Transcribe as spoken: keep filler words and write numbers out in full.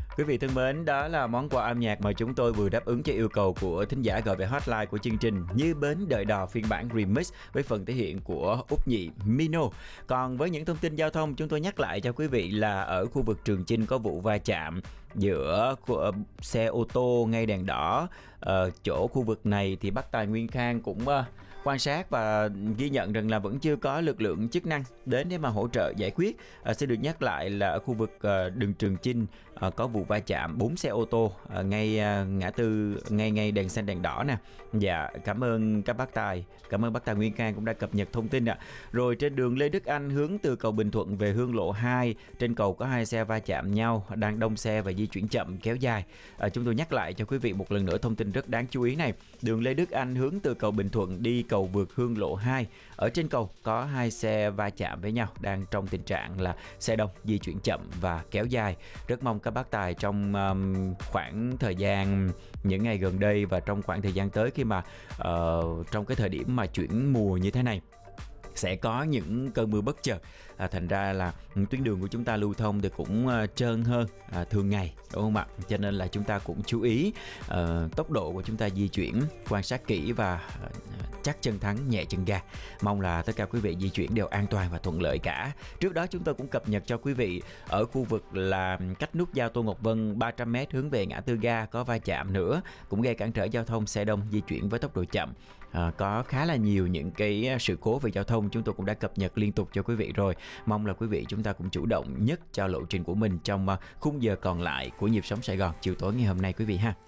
Quý vị thân mến, đó là món quà âm nhạc mà chúng tôi vừa đáp ứng cho yêu cầu của thính giả gọi về hotline của chương trình Như Bến Đợi Đò phiên bản remix với phần thể hiện của Úc Nhị Mino. Còn với những thông tin giao thông, chúng tôi nhắc lại cho quý vị là ở khu vực Trường Chinh có vụ va chạm giữa xe ô tô ngay đèn đỏ. Ở chỗ khu vực này thì Bắc Tài Nguyên Khang cũng quan sát và ghi nhận rằng là vẫn chưa có lực lượng chức năng đến để mà hỗ trợ giải quyết. À, sẽ được nhắc lại là ở khu vực à, đường Trường Chinh à, có vụ va chạm bốn xe ô tô à, ngay à, ngã tư ngay ngay đèn xanh đèn đỏ nè. Dạ, cảm ơn các bác Tài, cảm ơn bác Tài Nguyên Khang cũng đã cập nhật thông tin ạ. Rồi trên đường Lê Đức Anh hướng từ cầu Bình Thuận về Hương Lộ hai, trên cầu có hai xe va chạm nhau, đang đông xe và di chuyển chậm kéo dài. À, chúng tôi nhắc lại cho quý vị một lần nữa thông tin rất đáng chú ý này. Đường Lê Đức Anh hướng từ cầu Bình Thuận đi cầu vượt Hương Lộ hai, ở trên cầu có hai xe va chạm với nhau, đang trong tình trạng là xe đông, di chuyển chậm và kéo dài. Rất mong các bác Tài trong um, khoảng thời gian những ngày gần đây và trong khoảng thời gian tới, khi mà uh, trong cái thời điểm mà chuyển mùa như thế này sẽ có những cơn mưa bất chợt, à, thành ra là tuyến đường của chúng ta lưu thông thì cũng uh, trơn hơn à, thường ngày, đúng không ạ? Cho nên là chúng ta cũng chú ý uh, tốc độ của chúng ta di chuyển, quan sát kỹ và uh, chắc chân thắng nhẹ chân ga. Mong là tất cả quý vị di chuyển đều an toàn và thuận lợi cả. Trước đó chúng tôi cũng cập nhật cho quý vị ở khu vực là cách nút giao Tô Ngọc Vân ba trăm mét hướng về ngã tư ga có va chạm nữa, cũng gây cản trở giao thông, xe đông di chuyển với tốc độ chậm. À, có khá là nhiều những cái sự cố về giao thông chúng tôi cũng đã cập nhật liên tục cho quý vị rồi. Mong là quý vị chúng ta cũng chủ động nhất cho lộ trình của mình trong khung giờ còn lại của Nhịp Sống Sài Gòn chiều tối ngày hôm nay quý vị ha.